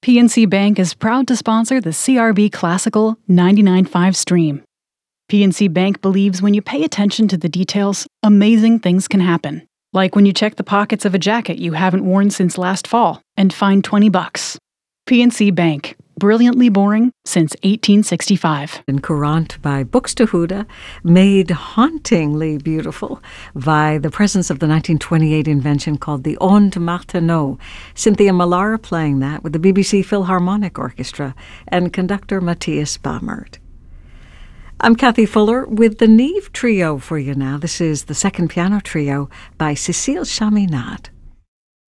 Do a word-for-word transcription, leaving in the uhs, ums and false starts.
P N C Bank is proud to sponsor the C R B Classical ninety-nine point five stream. P N C Bank believes when you pay attention to the details, amazing things can happen. Like when you check the pockets of a jacket you haven't worn since last fall and find twenty bucks. P N C Bank. Brilliantly boring since eighteen sixty-five. In Courant by Buxtehude, made hauntingly beautiful by the presence of the nineteen twenty-eight invention called the Ondes Martenot. Cynthia Millar playing that with the B B C Philharmonic Orchestra and conductor Matthias Baumert. I'm Kathy Fuller with the Neve Trio for you now. This is the second piano trio by Cécile Chaminade.